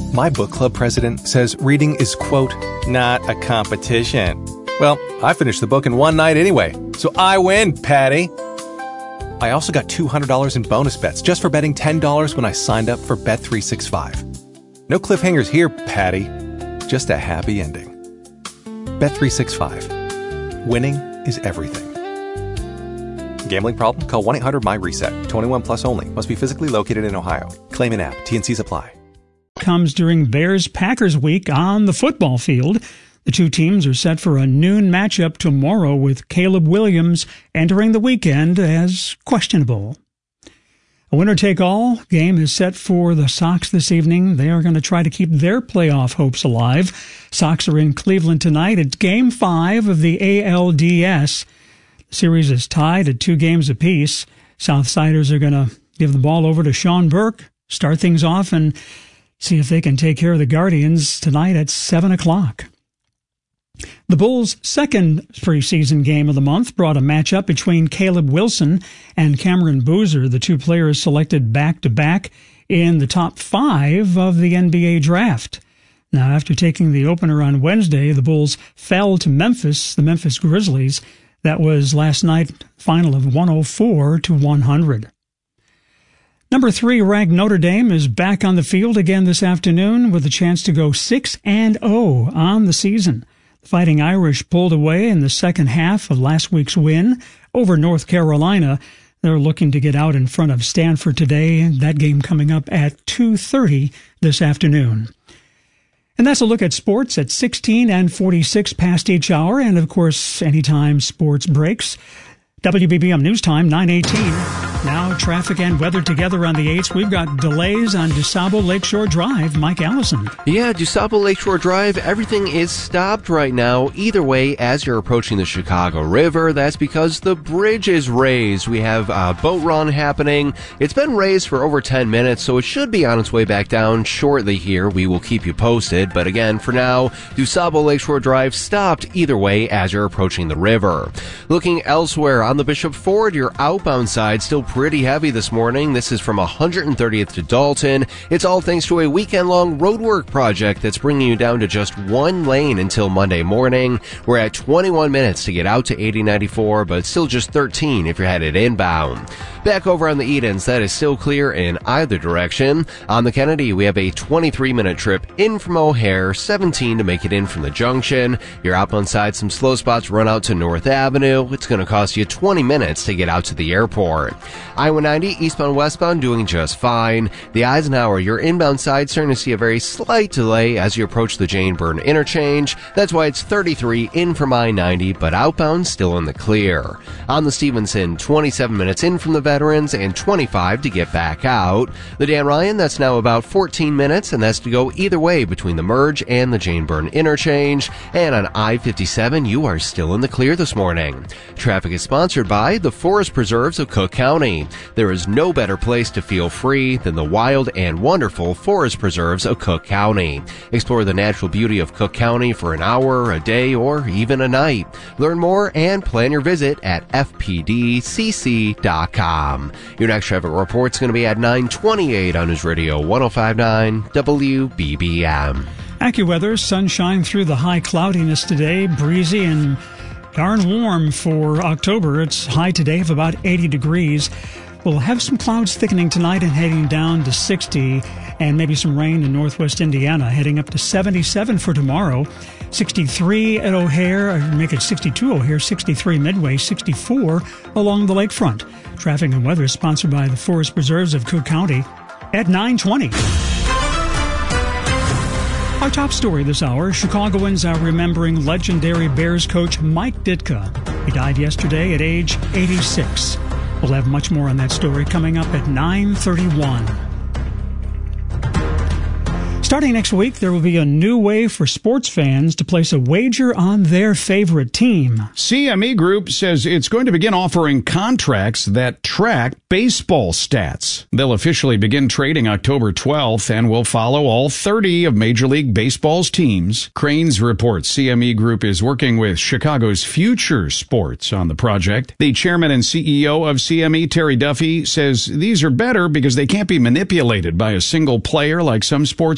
My book club president says reading is, quote, not a competition. Well, I finished the book in one night anyway, so I win, Patty. I also got $200 in bonus bets just for betting $10 when I signed up for Bet365. No cliffhangers here, Patty. Just a happy ending. Bet365. Winning is everything. Gambling problem? Call 1-800-MY-RESET. 21 plus only. Must be physically located in Ohio. Claim in app. T&Cs apply. Comes during Bears-Packers week on the football field. The two teams are set for a noon matchup tomorrow with Caleb Williams entering the weekend as questionable. A winner-take-all game is set for the Sox this evening. They are going to try to keep their playoff hopes alive. Sox are in Cleveland tonight. It's Game 5 of the ALDS. The series is tied at 2 games apiece. Southsiders are going to give the ball over to Sean Burke, start things off, and see if they can take care of the Guardians tonight at 7 o'clock. The Bulls' second preseason game of the month brought a matchup between Caleb Wilson and Cameron Boozer, the two players selected back-to-back in the top 5 of the NBA draft. Now, after taking the opener on Wednesday, the Bulls fell to Memphis, the Memphis Grizzlies. That was last night, final of 104-100. Number 3 ranked Notre Dame is back on the field again this afternoon with a chance to go 6-0 on the season. The Fighting Irish pulled away in the second half of last week's win over North Carolina. They're looking to get out in front of Stanford today. That game coming up at 2:30 this afternoon. And that's a look at sports at 16 and 46 past each hour. And, of course, anytime sports breaks. WBBM News Time, 9:18. Now traffic and weather together on the 8s. We've got delays on DuSable Lakeshore Drive. Mike Allison. Yeah, DuSable Lakeshore Drive, everything is stopped right now. Either way, as you're approaching the Chicago River, that's because the bridge is raised. We have a boat run happening. It's been raised for over 10 minutes, so it should be on its way back down shortly here. We will keep you posted. But again, for now, DuSable Lakeshore Drive stopped either way as you're approaching the river. Looking elsewhere on the Bishop Ford, your outbound side still pretty heavy this morning. This is from 130th to Dalton. It's all thanks to a weekend-long roadwork project that's bringing you down to just one lane until Monday morning. We're at 21 minutes to get out to 8094, but still just 13 if you're headed inbound. Back over on the Edens, that is still clear in either direction. On the Kennedy, we have a 23-minute trip in from O'Hare, 17 to make it in from the junction. Your outbound side, some slow spots run out to North Avenue. It's going to cost you 20 minutes to get out to the airport. I-190, eastbound-westbound, doing just fine. The Eisenhower, your inbound side, starting to see a very slight delay as you approach the Jane Byrne interchange. That's why it's 33 in from I-90, but outbound still in the clear. On the Stevenson, 27 minutes in from the Veterans and 25 to get back out. The Dan Ryan, that's now about 14 minutes, and that's to go either way between the merge and the Jane Byrne interchange. And on I-57, you are still in the clear this morning. Traffic is sponsored by the Forest Preserves of Cook County. There is no better place to feel free than the wild and wonderful Forest Preserves of Cook County. Explore the natural beauty of Cook County for an hour, a day, or even a night. Learn more and plan your visit at fpdcc.com. Your next traffic report's going to be at 9:28 on News Radio 105.9 WBBM. AccuWeather, sunshine through the high cloudiness today, breezy and darn warm for October. It's high today of about 80 degrees. We'll have some clouds thickening tonight and heading down to 60, and maybe some rain in northwest Indiana, heading up to 77 for tomorrow. 63 at O'Hare, make it 62 O'Hare, 63 Midway, 64 along the lakefront. Traffic and weather is sponsored by the Forest Preserves of Cook County at 9:20. Our top story this hour, Chicagoans are remembering legendary Bears coach Mike Ditka. He died yesterday at age 86. We'll have much more on that story coming up at 9:31. Starting next week, there will be a new way for sports fans to place a wager on their favorite team. CME Group says it's going to begin offering contracts that track baseball stats. They'll officially begin trading October 12th and will follow all 30 of Major League Baseball's teams. Cranes reports CME Group is working with Chicago's Future Sports on the project. The chairman and CEO of CME, Terry Duffy, says these are better because they can't be manipulated by a single player like some sports